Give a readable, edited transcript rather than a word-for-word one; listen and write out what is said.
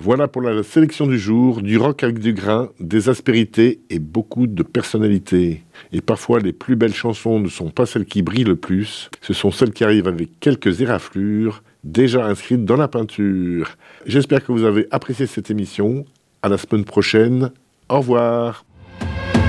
Voilà pour la sélection du jour, du rock avec du grain, des aspérités et beaucoup de personnalité. Et parfois, les plus belles chansons ne sont pas celles qui brillent le plus, ce sont celles qui arrivent avec quelques éraflures, déjà inscrites dans la peinture. J'espère que vous avez apprécié cette émission. À la semaine prochaine. Au revoir.